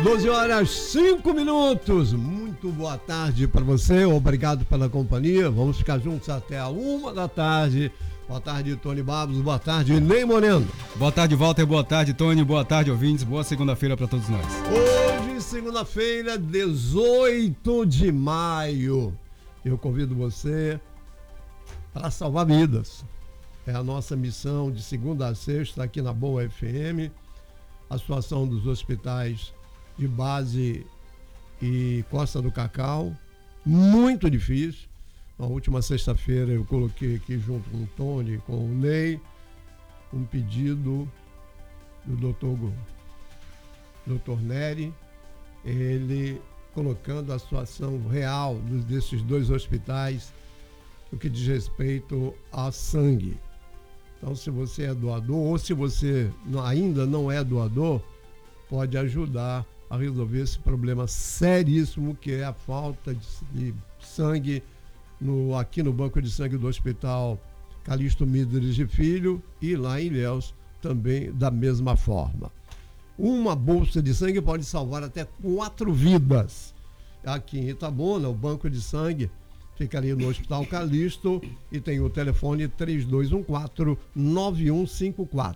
12 horas 5 minutos. Muito boa tarde para você. Obrigado pela companhia. Vamos ficar juntos até a 1 da tarde. Boa tarde, Tony Babos. Boa tarde, Ney Moreno. Boa tarde, Walter. Boa tarde, Tony. Boa tarde, ouvintes. Boa segunda-feira para todos nós. Hoje, segunda-feira, 18 de maio. Eu convido você para salvar vidas. É a nossa missão de segunda a sexta aqui na Boa FM. A situação dos hospitais de base e Costa do Cacau, muito difícil. Na última sexta-feira eu coloquei aqui junto com o Tony, com o Ney, um pedido do Dr. Nery, ele colocando a situação real desses dois hospitais no que diz respeito a sangue. Então, se você é doador ou se você ainda não é doador, pode ajudar a resolver esse problema seríssimo que é a falta de sangue aqui no banco de sangue do Hospital Calixto Midres de Filho e lá em Ilhéus também da mesma forma. Uma bolsa de sangue pode salvar até 4 vidas. Aqui em Itabuna, o banco de sangue fica ali no Hospital Calixto e tem o telefone 3214-9154.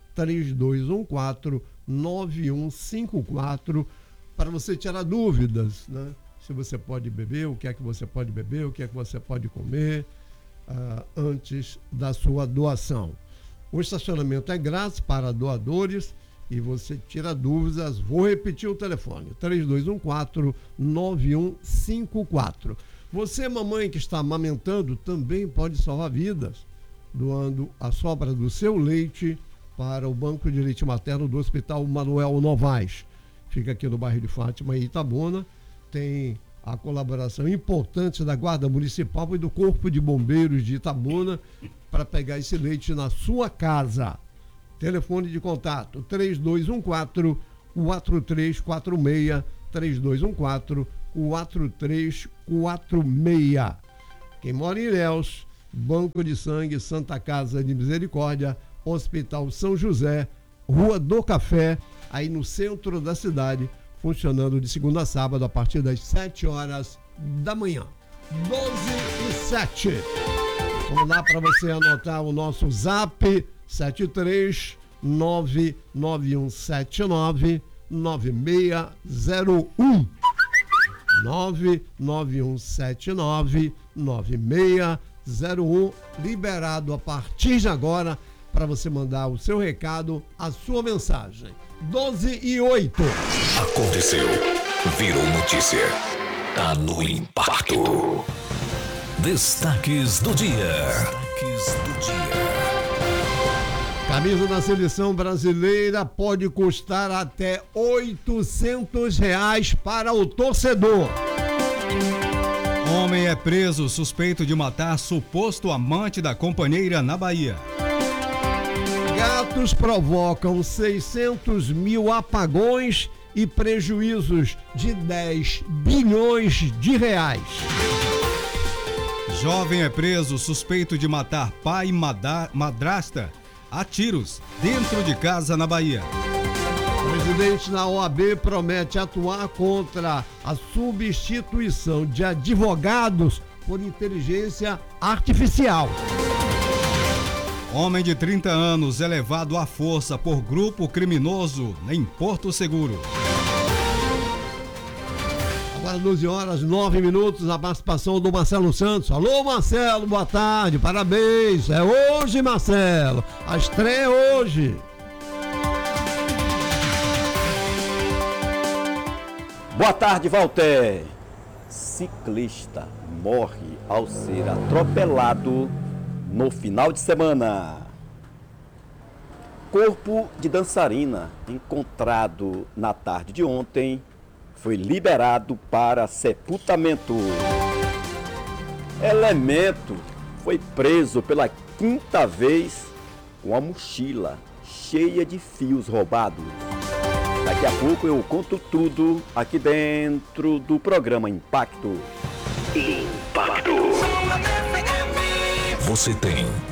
3214-9154 para você tirar dúvidas, né? Se você pode beber, o que é que você pode beber, o que é que você pode comer antes da sua doação. O estacionamento é grátis para doadores e você tira dúvidas. Vou repetir o telefone, 3214-9154. Você, mamãe que está amamentando, também pode salvar vidas, doando a sobra do seu leite para o Banco de Leite Materno do Hospital Manuel Novaes. Fica aqui no bairro de Fátima, em Itabuna. Tem a colaboração importante da Guarda Municipal e do Corpo de Bombeiros de Itabuna para pegar esse leite na sua casa. Telefone de contato 3214-4346, 3214-4346. Quem mora em Ilhéus, Banco de Sangue Santa Casa de Misericórdia, Hospital São José, Rua do Café, aí no centro da cidade, funcionando de segunda a sábado a partir das 7 horas da manhã. 12h07. Vamos lá para você anotar o nosso zap, 73991799601. 991799601. Liberado a partir de agora para você mandar o seu recado, a sua mensagem. 12h08. Aconteceu. Virou notícia. Tá no impacto. Destaques do dia. Camisa da seleção brasileira pode custar até R$800 para o torcedor. Homem é preso suspeito de matar suposto amante da companheira na Bahia. Gatos provocam 600 mil apagões e prejuízos de 10 bilhões de reais. Jovem é preso suspeito de matar pai e madrasta a tiros dentro de casa na Bahia. O presidente da OAB promete atuar contra a substituição de advogados por inteligência artificial. Homem de 30 anos é levado à força por grupo criminoso em Porto Seguro. Agora 12 horas 9 minutos, a participação do Marcelo Santos. Alô, Marcelo, boa tarde, parabéns. É hoje, Marcelo. A estreia é hoje. Boa tarde, Walter. Ciclista morre ao ser atropelado no final de semana. Corpo de dançarina encontrado na tarde de ontem foi liberado para sepultamento. Elemento foi preso pela 5ª vez com a mochila cheia de fios roubados. Daqui a pouco eu conto tudo aqui dentro do programa Impacto. Impacto. Você tem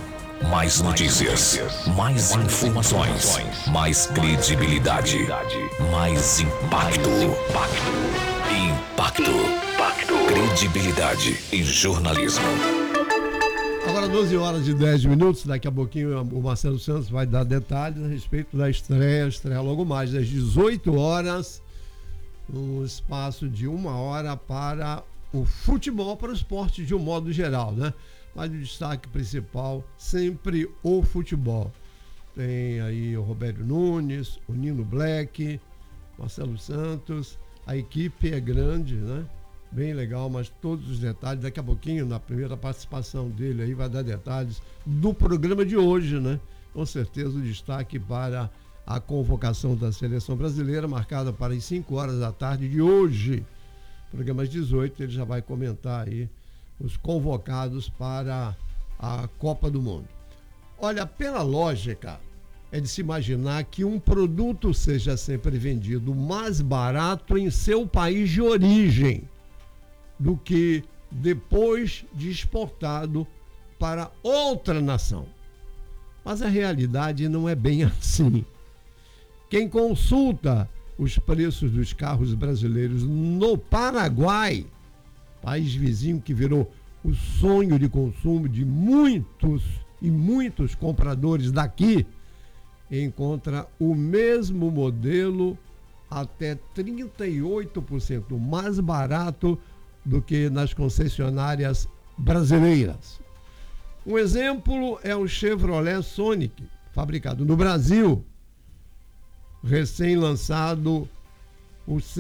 Mais notícias, mais informações, mais credibilidade, mais impacto. Impacto. Credibilidade e jornalismo. Agora 12 horas e 10 minutos, daqui a pouquinho o Marcelo Santos vai dar detalhes a respeito da estreia logo mais às 18 horas, um espaço de 1 hora para o futebol, para o esporte de um modo geral, né? Mas o destaque principal, sempre o futebol. Tem aí o Roberto Nunes, o Nino Black, Marcelo Santos, a equipe é grande, né? Bem legal, mas todos os detalhes, daqui a pouquinho, na primeira participação dele aí, vai dar detalhes do programa de hoje, né? Com certeza o destaque para a convocação da seleção brasileira, marcada para as 5 horas da tarde de hoje. Programa às 18, ele já vai comentar aí os convocados para a Copa do Mundo. Olha, pela lógica, é de se imaginar que um produto seja sempre vendido mais barato em seu país de origem do que depois de exportado para outra nação. Mas a realidade não é bem assim. Quem consulta os preços dos carros brasileiros no Paraguai, país vizinho que virou o sonho de consumo de muitos e muitos compradores daqui, encontra o mesmo modelo até 38% mais barato do que nas concessionárias brasileiras. Um exemplo é o Chevrolet Sonic, fabricado no Brasil, recém-lançado por R$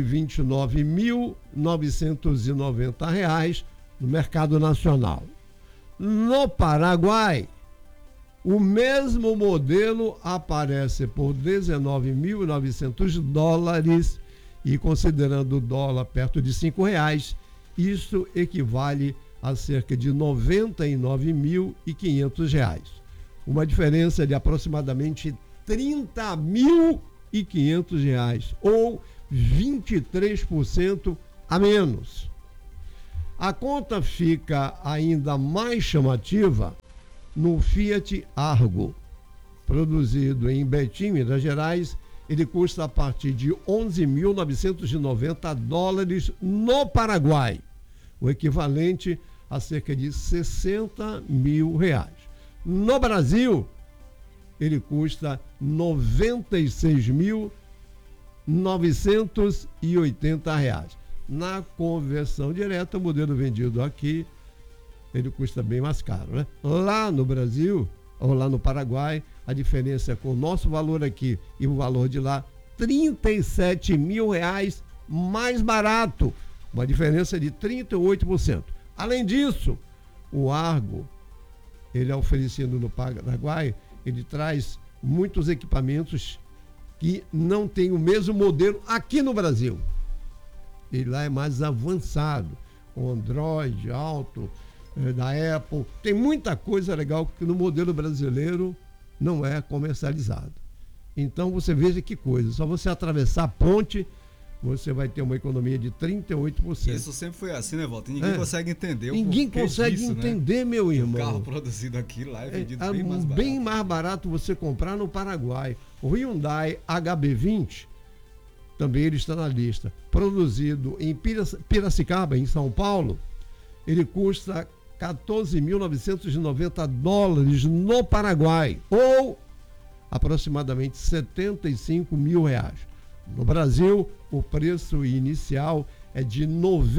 129.990 no mercado nacional. No Paraguai, o mesmo modelo aparece por $19.900 e, considerando o dólar perto de R$5, isso equivale a cerca de R$ 99.500. Uma diferença de aproximadamente R$ 30.500 ou 23% a menos. A conta fica ainda mais chamativa no Fiat Argo, produzido em Betim, Minas Gerais. Ele custa a partir de $11.990 no Paraguai, o equivalente a cerca de R$60 mil. No Brasil, ele custa R$ 96.980. Na conversão direta, o modelo vendido aqui, ele custa bem mais caro, né? Lá no Brasil, ou lá no Paraguai, a diferença com o nosso valor aqui e o valor de lá, R$ 37 mil mais barato, uma diferença de 38%. Além disso, o Argo, ele é oferecido no Paraguai, ele traz muitos equipamentos que não tem o mesmo modelo aqui no Brasil. Ele lá é mais avançado, com Android, Auto, da Apple. Tem muita coisa legal que no modelo brasileiro não é comercializado. Então você veja que coisa, só você atravessar a ponte, você vai ter uma economia de 38%. Isso sempre foi assim, né, Walter? Ninguém consegue entender o Ninguém consegue disso, entender, né? Meu irmão. O carro produzido aqui lá é vendido bem mais barato. Bem mais barato você comprar no Paraguai. O Hyundai HB20, também ele está na lista. Produzido em Piracicaba, em São Paulo, ele custa $14.990 no Paraguai, ou aproximadamente R$75 mil. No Brasil, o preço inicial é de R$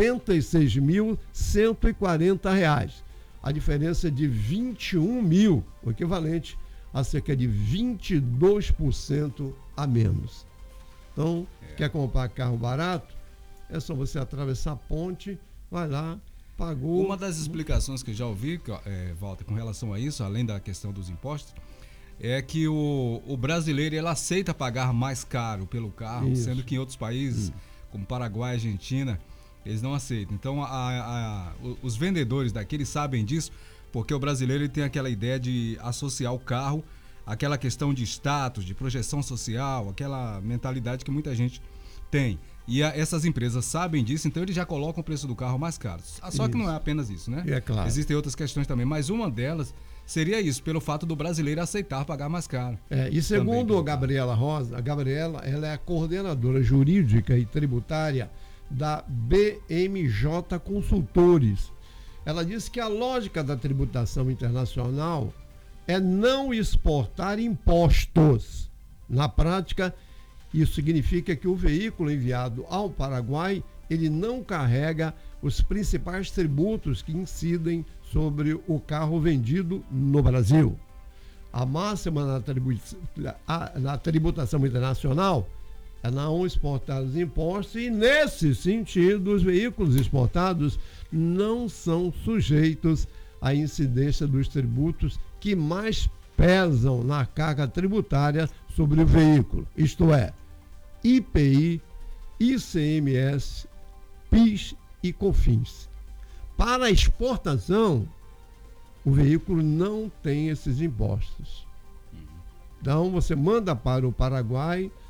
96.140. A diferença é de 21 mil, o equivalente a cerca de 22% a menos. Então, quer comprar carro barato? É só você atravessar a ponte, vai lá, pagou. Uma das explicações que eu já ouvi, Walter, com relação a isso, além da questão dos impostos, é que o brasileiro ele aceita pagar mais caro pelo carro, isso, sendo que em outros países, como Paraguai, Argentina, eles não aceitam. Então, os vendedores daqui, eles sabem disso, porque o brasileiro ele tem aquela ideia de associar o carro àquela questão de status, de projeção social, aquela mentalidade que muita gente tem. E essas empresas sabem disso, então eles já colocam o preço do carro mais caro. Só que não é apenas isso, né? É claro. Existem outras questões também, mas uma delas seria isso, pelo fato do brasileiro aceitar pagar mais caro. E segundo a Gabriela Rosa, ela é a coordenadora jurídica e tributária da BMJ Consultores. Ela disse que a lógica da tributação internacional é não exportar impostos. Na prática, isso significa que o veículo enviado ao Paraguai, ele não carrega os principais tributos que incidem sobre o carro vendido no Brasil. A máxima na tributação internacional é não exportar os impostos e, nesse sentido, os veículos exportados não são sujeitos à incidência dos tributos que mais pesam na carga tributária sobre o veículo, isto é, IPI, ICMS, PIS e COFINS. Para a exportação, o veículo não tem esses impostos. Então, você manda para o Paraguai,